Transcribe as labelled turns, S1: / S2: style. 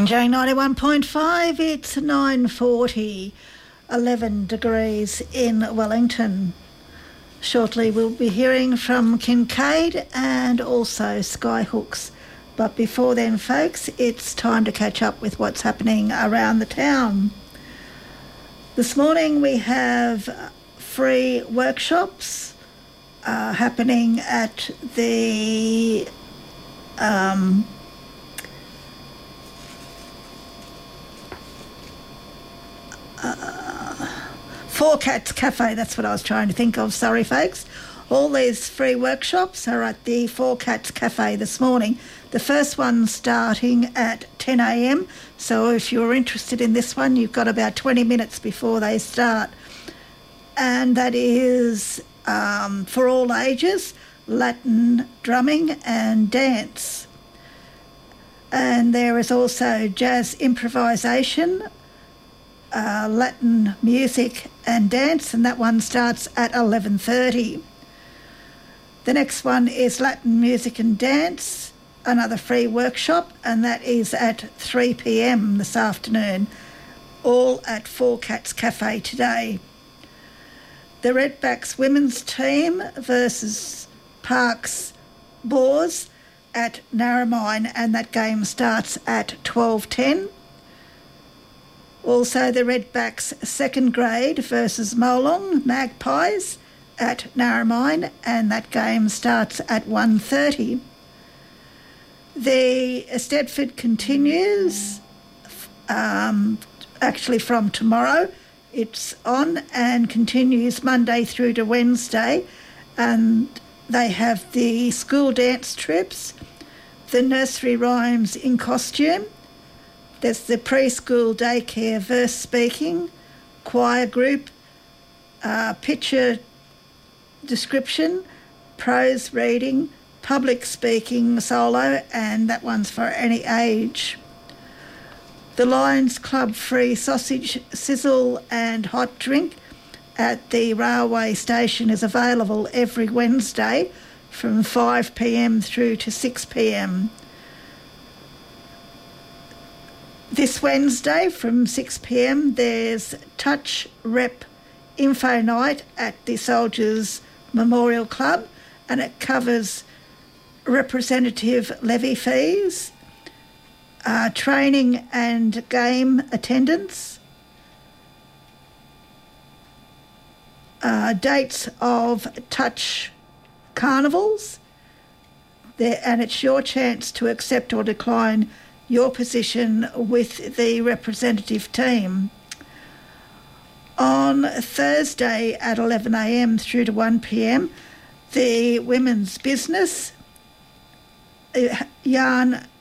S1: Rainjay 91.5, it's 9:40, 11 degrees in Wellington. Shortly we'll be hearing from Kincaid and also Skyhooks. But before then, folks, it's time to catch up with what's happening around the town. This morning we have free workshops happening at the Four Cats Cafe, that's what I was trying to think of, sorry folks. All these free workshops are at the Four Cats Cafe this morning. The first one starting at 10 a.m, so if you're interested in this one, you've got about 20 minutes before they start. And that is for all ages, Latin drumming and dance. And there is also jazz improvisation, Latin music and dance, and that one starts at 11:30. The next one is Latin music and dance, another free workshop, and that is at 3 p.m. this afternoon, all at Four Cats Cafe today. The Redbacks women's team versus Parks Boars at Narromine, and that game starts at 12:10. Also the Redbacks second grade versus Molong Magpies at Narromine, and that game starts at 1:30. The Eisteddfod continues, actually from tomorrow. It's on and continues Monday through to Wednesday, and they have the school dance trips, the nursery rhymes in costume, there's the preschool daycare verse speaking, choir group, picture description, prose reading, public speaking solo, and that one's for any age. The Lions Club free sausage sizzle and hot drink at the railway station is available every Wednesday from 5 p.m. through to 6 p.m. This Wednesday from 6 p.m. there's Touch Rep Info Night at the Soldiers Memorial Club, and it covers representative levy fees, training and game attendance, dates of Touch carnivals, and it's your chance to accept or decline your position with the representative team. On Thursday at 11 a.m. through to 1 p.m, the women's business yarn